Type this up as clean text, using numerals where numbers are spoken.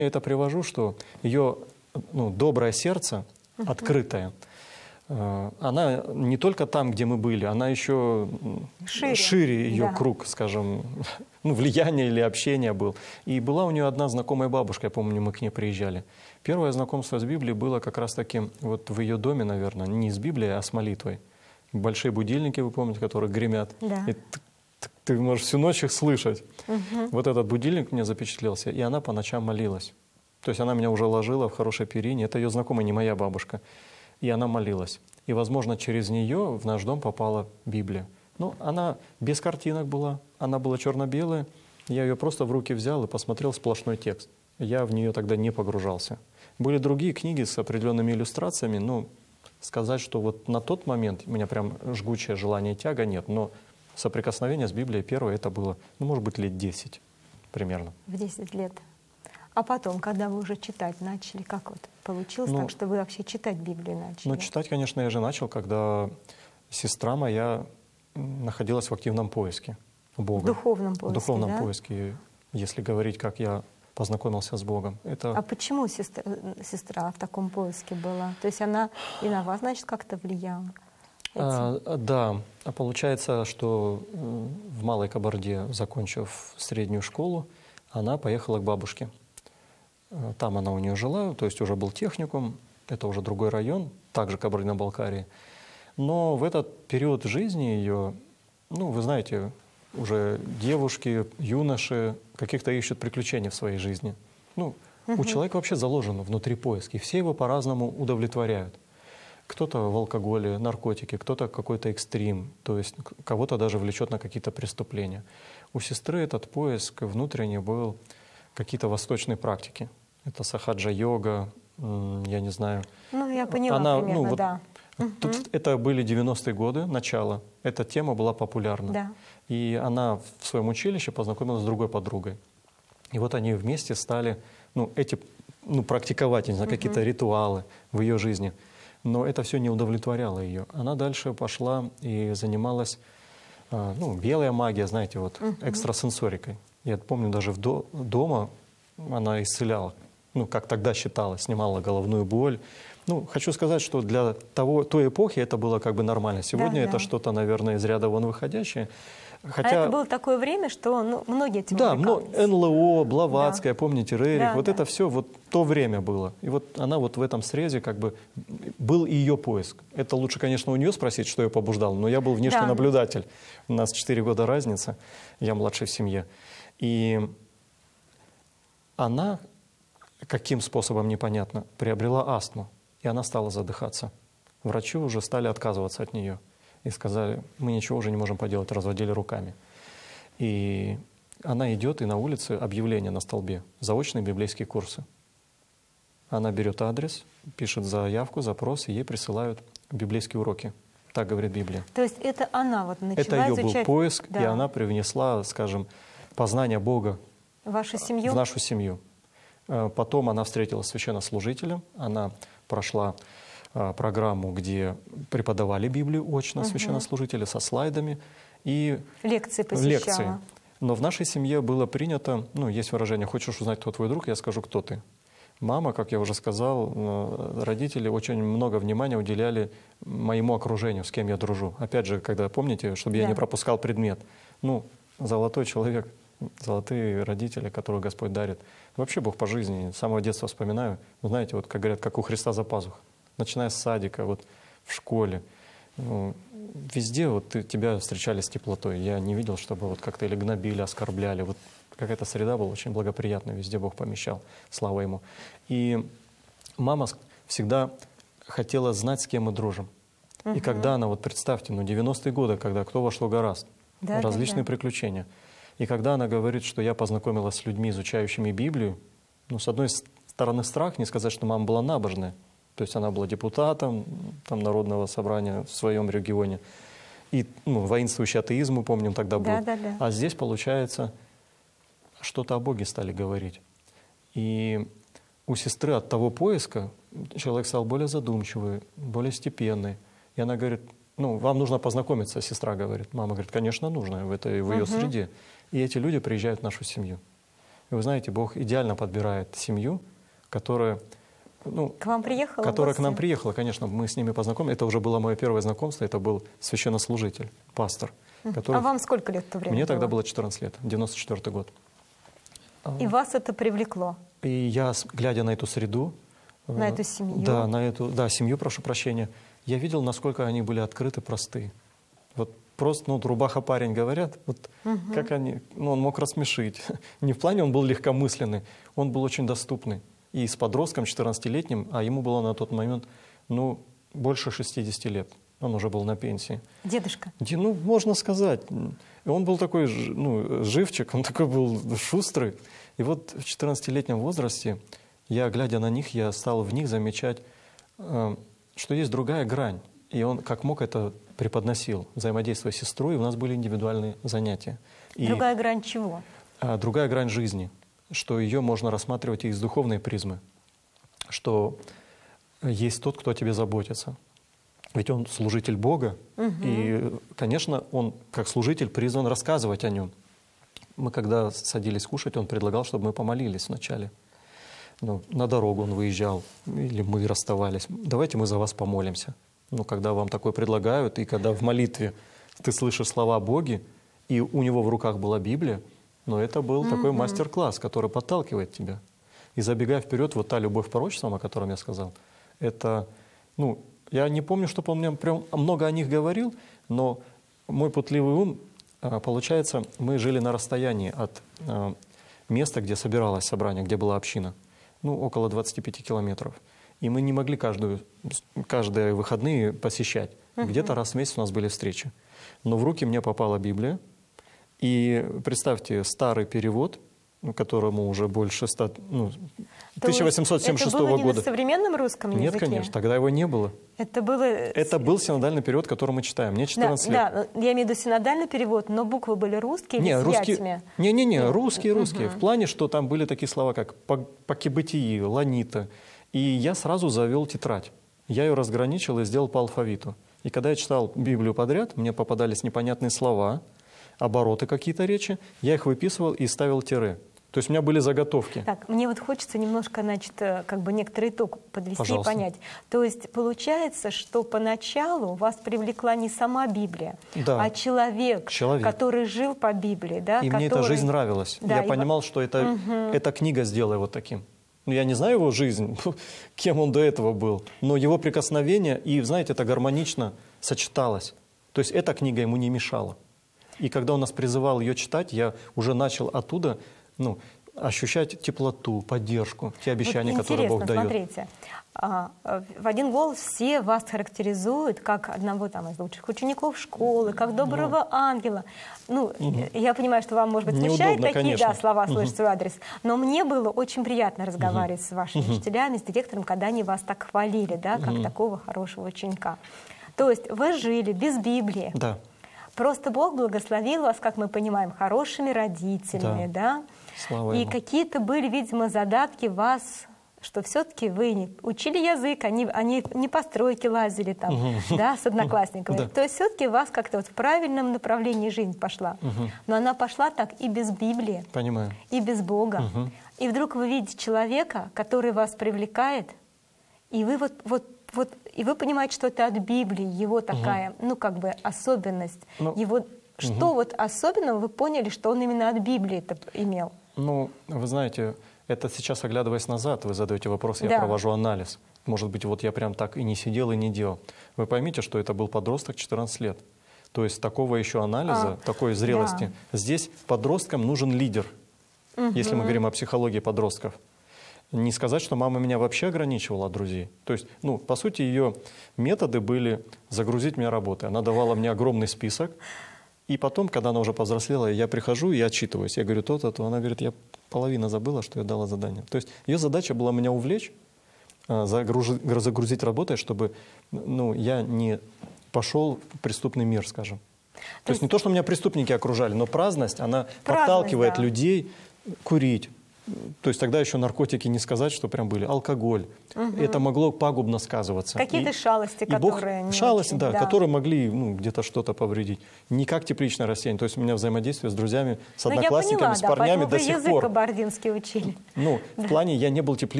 это привожу, что ее доброе сердце, открытое, она не только там, где мы были, она еще шире ее круг, скажем, влияния или общения был. И была у нее одна знакомая бабушка, я помню, мы к ней приезжали. Первое знакомство с Библией было как раз-таки вот в ее доме, наверное, не с Библией, а с молитвой. Большие будильники, вы помните, которые гремят. Да. И ты можешь всю ночь их слышать. Вот этот будильник мне запечатлелся, и она по ночам молилась. То есть она меня уже ложила в хорошей перине. Это ее знакомая, не моя бабушка. И она молилась. И, возможно, через нее в наш дом попала Библия. Ну, она без картинок была, она была черно-белая. Я ее просто в руки взял и посмотрел сплошной текст. Я в нее тогда не погружался. Были другие книги с определенными иллюстрациями, но сказать, что вот на тот момент у меня прям жгучее желание, тяга нет, но соприкосновение с Библией первое это было, может быть, лет 10 примерно. В 10 лет. А потом, когда вы уже читать начали, как вот получилось так, что вы вообще читать Библию начали? Ну, читать, конечно, я же начал, когда сестра моя находилась в активном поиске Бога. В духовном поиске, В духовном да? поиске, если говорить, как я познакомился с Богом. А почему сестра в таком поиске была? То есть она и на вас, значит, как-то влияла? Да. Получается, что в Малой Кабарде, закончив среднюю школу, она поехала к бабушке. Там она у нее жила, то есть уже был техникум, это уже другой район, также Кабардино-Балкарии. Но в этот период жизни ее, вы знаете, уже девушки, юноши каких-то ищут приключений в своей жизни. У человека вообще заложено внутри поиск, и все его по-разному удовлетворяют. Кто-то в алкоголе, наркотики, кто-то какой-то экстрим, то есть кого-то даже влечет на какие-то преступления. У сестры этот поиск внутренний был какие-то восточные практики. Это сахаджа-йога, я не знаю. Я поняла примерно, да. Это были 90-е годы, начало. Эта тема была популярна. Да. И она в своем училище познакомилась с другой подругой. И вот они вместе стали практиковать, не знаю, какие-то ритуалы в ее жизни. Но это все не удовлетворяло ее. Она дальше пошла и занималась, белая магия, знаете, экстрасенсорикой. Я помню, даже дома она исцеляла, как тогда считалось, снимала головную боль. Хочу сказать, что для той эпохи это было как бы нормально. Сегодня это что-то, наверное, из ряда вон выходящее. Хотя... А это было такое время, что многие этим увлекались. НЛО, Блаватская, помните, Рерих, это все то время было. И вот она в этом срезе как бы был и ее поиск. Это лучше, конечно, у нее спросить, что ее побуждало, но я был внешний наблюдатель. У нас 4 года разница, я младший в семье. И она, каким способом непонятно, приобрела астму, и она стала задыхаться. Врачи уже стали отказываться от нее. И сказали, мы ничего уже не можем поделать, разводили руками. И она идет, и на улице объявление на столбе, заочные библейские курсы. Она берет адрес, пишет заявку, запрос, и ей присылают библейские уроки. Так говорит Библия. То есть это она начала изучать? Это ее был поиск, и она привнесла, скажем, познание Бога в вашу семью? В нашу семью. Потом она встретилась с священнослужителем, она прошла программу, где преподавали Библию очно священнослужители со слайдами и лекции посещала. Но в нашей семье было принято, есть выражение «хочешь узнать, кто твой друг, я скажу, кто ты». Мама, как я уже сказал, родители очень много внимания уделяли моему окружению, с кем я дружу. Опять же, когда, помните, чтобы я не пропускал предмет. Золотой человек, золотые родители, которые Господь дарит. Вообще Бог по жизни, с самого детства вспоминаю. Вы знаете, как говорят, как у Христа за пазухой. Начиная с садика, в школе, везде тебя встречали с теплотой. Я не видел, чтобы как-то или гнобили, оскорбляли. Какая-то среда была очень благоприятная, везде Бог помещал, слава Ему. И мама всегда хотела знать, с кем мы дружим. И когда она, представьте, 90-е годы, когда кто во что гораст, различные приключения. И когда она говорит, что я познакомилась с людьми, изучающими Библию, с одной стороны страх, не сказать, что мама была набожная. То есть она была депутатом Народного собрания в своем регионе. И воинствующий атеизм, мы помним, тогда был. А здесь, получается, что-то о Боге стали говорить. И у сестры от того поиска человек стал более задумчивый, более степенный. И она говорит, вам нужно познакомиться, сестра говорит. Мама говорит, конечно, нужно, в ее среде. И эти люди приезжают в нашу семью. И вы знаете, Бог идеально подбирает семью, которая, ну, К вам приехала? которая к нам приехала, конечно, мы с ними познакомились. Это уже было мое первое знакомство, это был священнослужитель, пастор. Который... А вам сколько лет в то время Мне тогда было 14 лет, 94 год. И вас это привлекло? И я, глядя на эту среду, На эту семью? Да, семью, прошу прощения, я видел, насколько они были открыты, просты. Вот просто, ну, рубаха парень говорят, вот как они, ну, он мог рассмешить. Не в плане он был легкомысленный, он был очень доступный. И с подростком 14-летним, а ему было на тот момент, ну, больше 60 лет. Он уже был на пенсии. Дедушка? Ну, можно сказать. И он был такой, ну, живчик, он такой был шустрый. И вот в 14-летнем возрасте, я, глядя на них, я стал в них замечать, что есть другая грань. И он как мог это преподносил, взаимодействуя с сестрой, и у нас были индивидуальные занятия. И другая грань чего? Другая грань жизни, что ее можно рассматривать и из духовной призмы, что есть тот, кто о тебе заботится. Ведь он служитель Бога, и, конечно, он как служитель призван рассказывать о нем. Мы, когда садились кушать, он предлагал, чтобы мы помолились вначале. Ну, на дорогу он выезжал, или мы расставались. Давайте мы за вас помолимся. Ну, когда вам такое предлагают, и когда в молитве ты слышишь слова Боги, и у него в руках была Библия, но это был такой мастер-класс, который подталкивает тебя. И забегая вперед, вот та любовь к пророчествам, о котором я сказал, это, ну, я не помню, чтобы он мне прям много о них говорил, но мой путливый ум, получается, мы жили на расстоянии от места, где собиралось собрание, где была община, ну, около 25 километров. И мы не могли каждые выходные посещать. Где-то раз в месяц у нас были встречи. Но в руки мне попала Библия. И представьте, старый перевод, которому уже больше 1876 года. Это было не года. на современном русском языке? Нет, конечно, тогда его не было. Это был синодальный перевод, который мы читаем. Мне 14 лет. Да, я имею в виду синодальный перевод, но буквы были русские или с ятями? Русские. В плане, что там были такие слова, как «покибытии», «ланита». И я сразу завел тетрадь. Я ее разграничил и сделал по алфавиту. И когда я читал Библию подряд, мне попадались непонятные слова, обороты какие-то речи, я их выписывал и ставил тире. То есть у меня были заготовки. Так, мне вот хочется немножко, значит, как бы некоторый итог подвести. Пожалуйста. И понять. То есть получается, что поначалу вас привлекла не сама Библия, да. а человек, который жил по Библии. Да, и мне эта жизнь нравилась. Да, я понимал, что эта книга сделала его таким. Ну, я не знаю его жизнь, кем он до этого был, но его прикосновение, и, знаете, это гармонично сочеталось. То есть эта книга ему не мешала. И когда он нас призывал ее читать, я уже начал оттуда, ну, ощущать теплоту, поддержку, те обещания, вот которые Бог дает. Смотрите, в один голос все вас характеризуют как одного там из лучших учеников школы, как доброго ангела. Ну, я понимаю, что вам, может быть, мешает такие слова слышать в свой адрес, но мне было очень приятно разговаривать с вашими учителями, с директором, когда они вас так хвалили, да, как такого хорошего ученика. То есть вы жили без Библии. Да. Просто Бог благословил вас, как мы понимаем, хорошими родителями, да? Слава и Ему. какие-то были, видимо, задатки вас, что все-таки вы не учили язык, они не по стройке лазили там, да, с одноклассниками. Да. То есть все-таки вас как-то вот в правильном направлении жизнь пошла. Но она пошла так и без Библии, Понимаю. и без Бога. И вдруг вы видите человека, который вас привлекает, и вы и вы понимаете, что это от Библии, его такая, ну, как бы особенность. Его, что вот особенного вы поняли, что он именно от Библии это имел? Ну, вы знаете, это сейчас, оглядываясь назад, вы задаете вопрос, я провожу анализ. Может быть, вот я прям так и не сидел, и не делал. Вы поймите, что это был подросток 14 лет. То есть такого еще анализа, такой зрелости. Да. Здесь подросткам нужен лидер, если мы говорим о психологии подростков. Не сказать, что мама меня вообще ограничивала от друзей. То есть, ну, по сути, ее методы были загрузить меня работой. Она давала мне огромный список. И потом, когда она уже повзрослела, я прихожу и отчитываюсь. Я говорю то-то, то. Она говорит, я половину забыла, что я дала задание. То есть ее задача была меня увлечь, загрузить работой, чтобы, ну, я не пошел в преступный мир, скажем. То есть не то, что меня преступники окружали, но праздность, она подталкивает людей курить, То есть тогда еще наркотики не сказать, что прям были. Алкоголь. Это могло пагубно сказываться. Какие-то шалости, которые... Шалости, да, которые могли где-то что-то повредить. Не как тепличное растение. То есть у меня взаимодействие с друзьями, с одноклассниками, с парнями до сих пор. Язык кабардинский учили. В плане я не был тепличным.